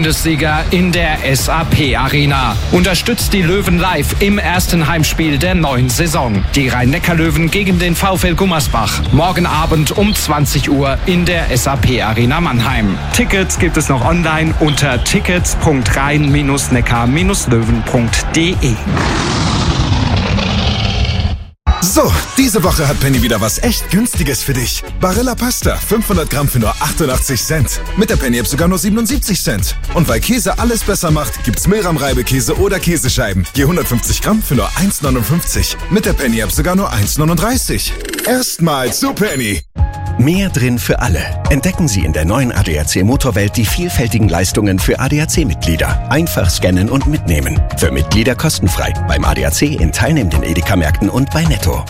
Bundesliga in der SAP Arena. Unterstützt die Löwen live im ersten Heimspiel der neuen Saison. Die Rhein-Neckar-Löwen gegen den VfL Gummersbach. Morgen Abend um 20 Uhr in der SAP Arena Mannheim. Tickets gibt es noch online unter tickets.rhein-neckar-löwen.de. So, diese Woche hat Penny wieder was echt Günstiges für dich. Barilla Pasta, 500 Gramm für nur 88 Cent. Mit der Penny-App sogar nur 77 Cent. Und weil Käse alles besser macht, gibt's Milram-Reibekäse oder Käsescheiben. Je 150 Gramm für nur 1,59. Mit der Penny-App sogar nur 1,39. Erstmal zu Penny. Mehr drin für alle. Entdecken Sie in der neuen ADAC Motorwelt die vielfältigen Leistungen für ADAC-Mitglieder. Einfach scannen und mitnehmen. Für Mitglieder kostenfrei. Beim ADAC in teilnehmenden Edeka-Märkten und bei Netto.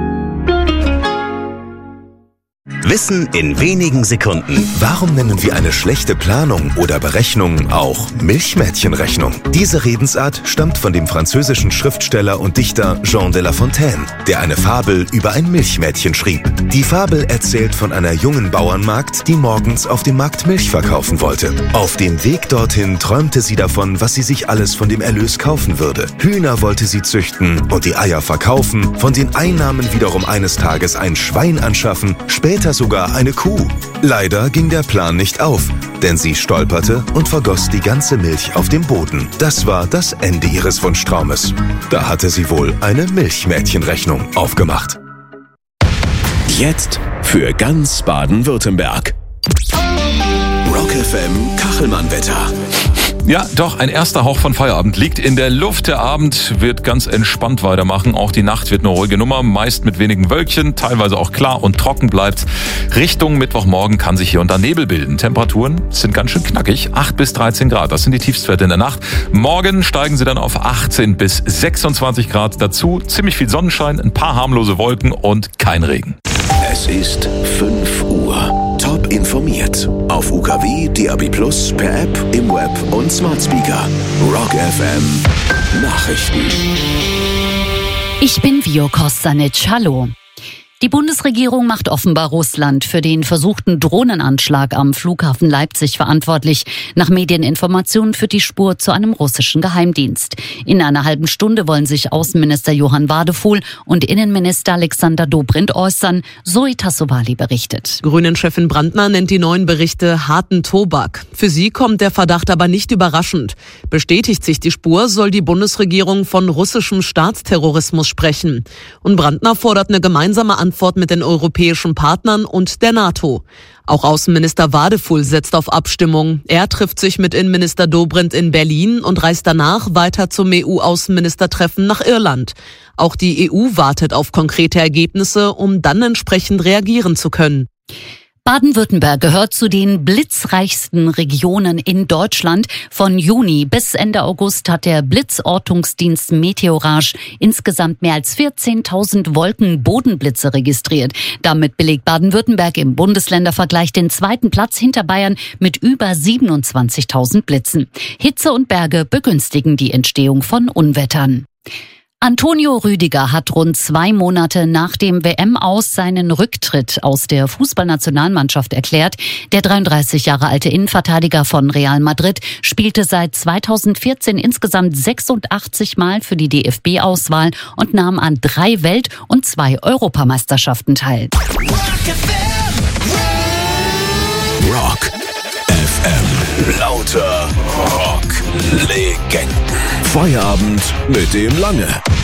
Wissen in wenigen Sekunden. Warum nennen wir eine schlechte Planung oder Berechnung auch Milchmädchenrechnung? Diese Redensart stammt von dem französischen Schriftsteller und Dichter Jean de La Fontaine, der eine Fabel über ein Milchmädchen schrieb. Die Fabel erzählt von einer jungen Bauernmagd, die morgens auf dem Markt Milch verkaufen wollte. Auf dem Weg dorthin träumte sie davon, was sie sich alles von dem Erlös kaufen würde. Hühner wollte sie züchten und die Eier verkaufen, von den Einnahmen wiederum eines Tages ein Schwein anschaffen, später sogar eine Kuh. Leider ging der Plan nicht auf, denn sie stolperte und vergoss die ganze Milch auf dem Boden. Das war das Ende ihres Wunschtraumes. Da hatte sie wohl eine Milchmädchenrechnung aufgemacht. Jetzt für ganz Baden-Württemberg. Rock FM Kachelmann-Wetter. Ja, doch, ein erster Hauch von Feierabend liegt in der Luft. Der Abend wird ganz entspannt weitermachen. Auch die Nacht wird eine ruhige Nummer, meist mit wenigen Wölkchen, teilweise auch klar und trocken bleibt. Richtung Mittwochmorgen kann sich hier und da Nebel bilden. Temperaturen sind ganz schön knackig, 8 bis 13 Grad. Das sind die Tiefstwerte in der Nacht. Morgen steigen sie dann auf 18 bis 26 Grad. Dazu ziemlich viel Sonnenschein, ein paar harmlose Wolken und kein Regen. Es ist 5 Uhr. Top informiert. Auf UKW, DAB+, per App, im Web und Smart Speaker. Rock FM Nachrichten. Ich bin Vio Kostanic. Hallo. Die Bundesregierung macht offenbar Russland für den versuchten Drohnenanschlag am Flughafen Leipzig verantwortlich. Nach Medieninformationen führt die Spur zu einem russischen Geheimdienst. In einer halben Stunde wollen sich Außenminister Johann Wadefuhl und Innenminister Alexander Dobrindt äußern, Zoe Tassovali berichtet. Grünen-Chefin Brandner nennt die neuen Berichte harten Tobak. Für sie kommt der Verdacht aber nicht überraschend. Bestätigt sich die Spur, soll die Bundesregierung von russischem Staatsterrorismus sprechen. Und Brandner fordert eine gemeinsame Antwort mit den europäischen Partnern und der NATO. Auch Außenminister Wadefuhl setzt auf Abstimmung. Er trifft sich mit Innenminister Dobrindt in Berlin und reist danach weiter zum EU-Außenministertreffen nach Irland. Auch die EU wartet auf konkrete Ergebnisse, um dann entsprechend reagieren zu können. Baden-Württemberg gehört zu den blitzreichsten Regionen in Deutschland. Von Juni bis Ende August hat der Blitzortungsdienst Meteorage insgesamt mehr als 14.000 Wolkenbodenblitze registriert. Damit belegt Baden-Württemberg im Bundesländervergleich den zweiten Platz hinter Bayern mit über 27.000 Blitzen. Hitze und Berge begünstigen die Entstehung von Unwettern. Antonio Rüdiger hat rund 2 Monate nach dem WM-Aus seinen Rücktritt aus der Fußballnationalmannschaft erklärt. Der 33 Jahre alte Innenverteidiger von Real Madrid spielte seit 2014 insgesamt 86 Mal für die DFB-Auswahl und nahm an 3 Welt- und 2 Europameisterschaften teil. Rock FM. Lauter Rock-Legenden. Feierabend mit dem Lange.